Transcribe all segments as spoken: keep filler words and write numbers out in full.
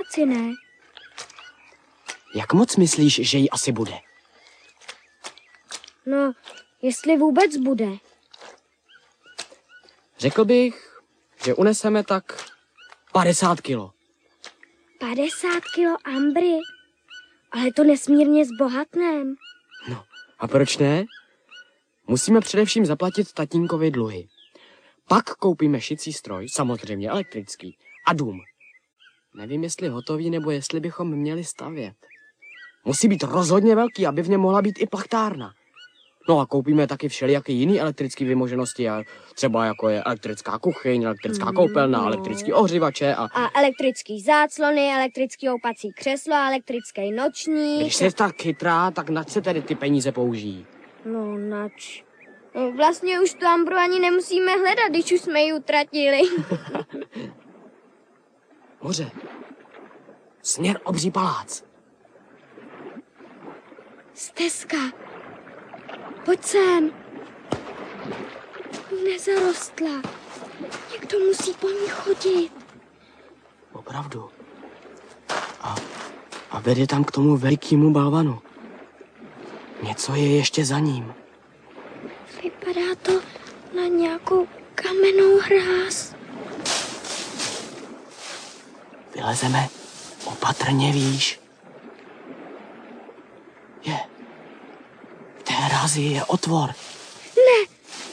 moci, ne? Jak moc myslíš, že jí asi bude? No, jestli vůbec bude. Řekl bych, že uneseme tak padesát kilo. padesát kilo ambry? Ale to nesmírně zbohatném. No, a proč ne? Musíme především zaplatit tatínkovi dluhy. Pak koupíme šicí stroj, samozřejmě elektrický, a dům. Nevím, jestli hotový, nebo jestli bychom měli stavět. Musí být rozhodně velký, aby v něm mohla být i plachtárna. No a koupíme taky všelijaké jiné elektrické vymoženosti, a třeba jako je elektrická kuchyň, elektrická koupelna, no. elektrický ohřívače a... A elektrický záclony, elektrický houpací křeslo, elektrický nočník. Když jsi tak chytrá, tak nač se tedy ty peníze použijí? No, nač. No, vlastně už tu ambru ani nemusíme hledat, když už jsme ji utratili. Hoře. Směr obří palác. Stezka. Pojď sem. Nezarostla. Někdo musí po ní chodit. Opravdu. A, a vede tam k tomu velikému balvanu. Něco je ještě za ním. Vypadá to na nějakou kamennou hráz. Vylezeme opatrně, víš. Je. V té hrázi je otvor. Ne.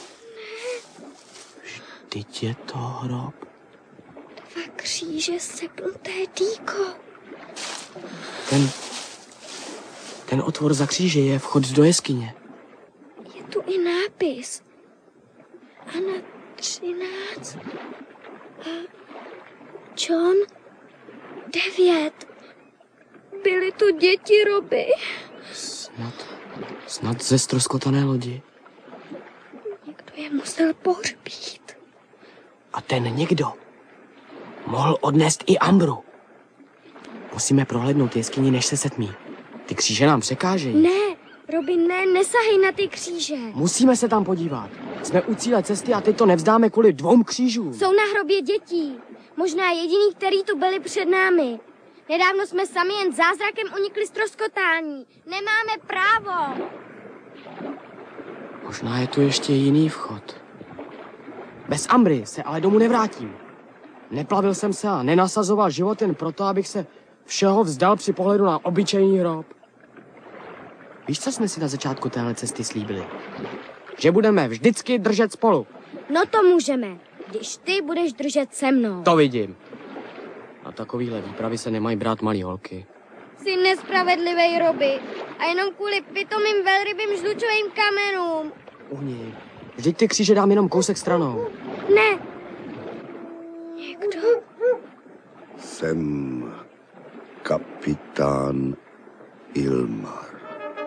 Vždyť je to hrob. Dva kříže sepnuté dýko. Ten, ten otvor za kříže je vchod do jeskyně. Je tu i nápis. Ana třináct a John devět. Byly tu děti Roby. Snad, snad ze ztroskotané lodi. Někdo je musel pohřbít. A ten někdo mohl odnést i ambru. Musíme prohlédnout jeskyni, než se setmí. Ty kříže nám překážejí. Ne, Roby, ne, nesahej na ty kříže. Musíme se tam podívat. Jsme u cíle cesty a teď to nevzdáme kvůli dvou křížům. Jsou na hrobě dětí. Možná jediný, který tu byli před námi. Nedávno jsme sami jen zázrakem unikli z troskotání. Nemáme právo. Možná je tu ještě jiný vchod. Bez ambry se ale domů nevrátím. Neplavil jsem se a nenasazoval život jen proto, abych se všeho vzdal při pohledu na obyčejný hrob. Víš, co jsme si na začátku téhle cesty slíbili? Že budeme vždycky držet spolu. No to můžeme, když ty budeš držet se mnou. To vidím. Na takovýhle výpravy se nemají brát malý holky. Jsi nespravedlivej, Roby. A jenom kvůli pitomým velrybým žlučovým kamenům. Uhni. Vždyť ty kříže dám jenom kousek stranou. Ne. Někdo. Jsem kapitán Ilmar.